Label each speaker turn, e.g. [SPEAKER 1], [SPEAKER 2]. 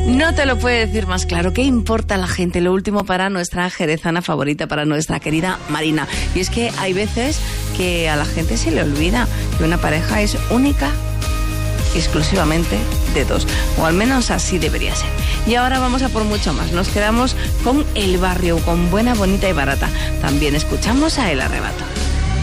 [SPEAKER 1] No te lo puede decir más claro. ¿Qué importa a la gente? Lo último para nuestra jerezana favorita, para nuestra querida Marina. Y es que hay veces que a la gente se le olvida que una pareja es única exclusivamente de dos, o al menos así debería ser. Y ahora vamos a por mucho más. Nos quedamos con El Barrio, con Buena, Bonita y Barata. También escuchamos a El Arrebato.